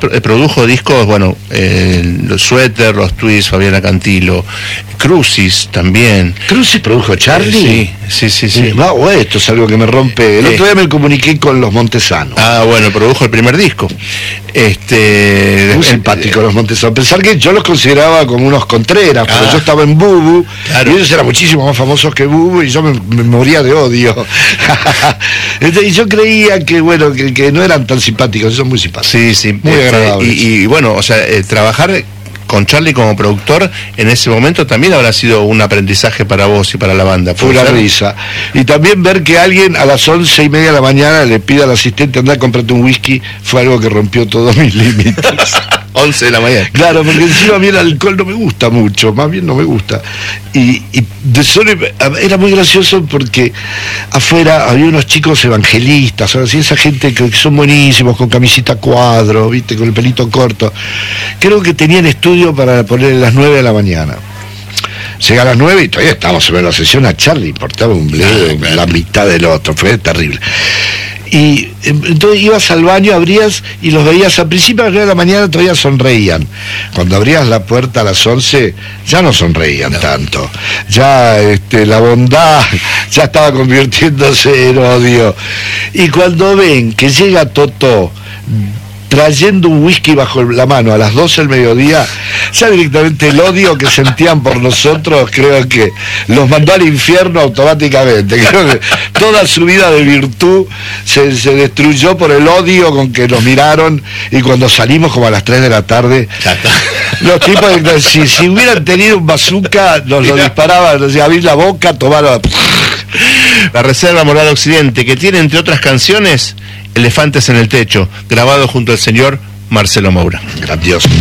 produjo discos, bueno, los Suéter, los Twists, Fabiana Cantilo, Crucis también. ¿Crucis produjo Charlie? Sí. Esto es algo que me rompe. El otro día me comuniqué con los Montesanos. Bueno, produjo el primer disco. Muy simpático los Montesanos. Pensar que yo los consideraba como unos Contreras, pero yo estaba en Bubu, claro. Y ellos eran muchísimo más famosos que Bubu, y yo me moría de odio. Y yo creía que, bueno, que no eran tan simpáticos, son muy simpáticos. Sí, muy agradables. Y bueno, o sea, trabajar con Charlie como productor en ese momento también habrá sido un aprendizaje para vos y para la banda. Fue una risa. Y también ver que alguien a las 11:30 de la mañana le pide al asistente andar a comprarte un whisky fue algo que rompió todos mis límites. 11 de la mañana. Claro, porque encima a mí el alcohol no me gusta mucho, más bien no me gusta. Y de solo era muy gracioso porque afuera había unos chicos evangelistas, así, esa gente que son buenísimos, con camisita cuadro, viste, con el pelito corto. Creo que tenían estudio para poner a las 9 de la mañana. Llega a las 9 y todavía estábamos en la sesión a Charlie, portaba un bledo, la mitad del otro, fue terrible. Y entonces ibas al baño, abrías y los veías al principio a las 9 de la mañana todavía sonreían. Cuando abrías la puerta a las 11 ya no sonreían tanto. Ya la bondad ya estaba convirtiéndose en odio. Y cuando ven que llega Totó trayendo un whisky bajo la mano a las 12 del mediodía, ya directamente el odio que sentían por nosotros, creo que los mandó al infierno automáticamente. Creo que toda su vida de virtud se destruyó por el odio con que nos miraron, y cuando salimos como a las 3 de la tarde, los tipos, si hubieran tenido un bazooka, nos lo disparaban, nos decían, abrir la boca, tomar la Reserva Moral Occidente, que tiene entre otras canciones Elefantes en el Techo, grabado junto al señor Marcelo Moura. Grandioso.